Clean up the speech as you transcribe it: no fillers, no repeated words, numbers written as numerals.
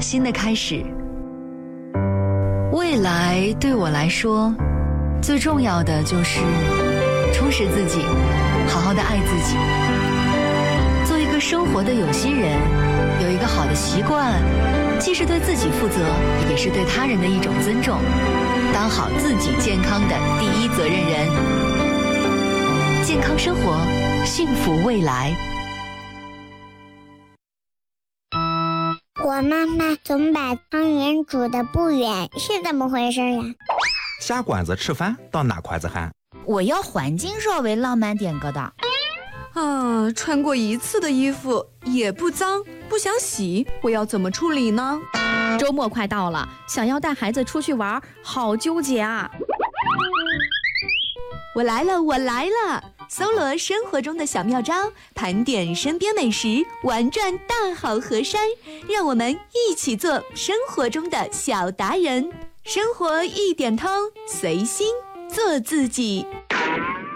新的开始。未来对我来说，最重要的就是充实自己，好好的爱自己，做一个生活的有心人，有一个好的习惯，既是对自己负责，也是对他人的一种尊重，当好自己健康的第一责任人。健康生活，幸福未来。 我妈妈总把汤圆煮得不圆，是怎么回事呀？ 下馆子吃饭到哪筷子喊？ 我要环境稍微浪漫点个的。 穿过一次的衣服也不脏，不想洗，我要怎么处理呢？ 周末快到了，想要带孩子出去玩，好纠结啊！ 我来了！搜罗生活中的小妙招，盘点身边美食，玩转大好河山，让我们一起做生活中的小达人。生活一点通，随心做自己。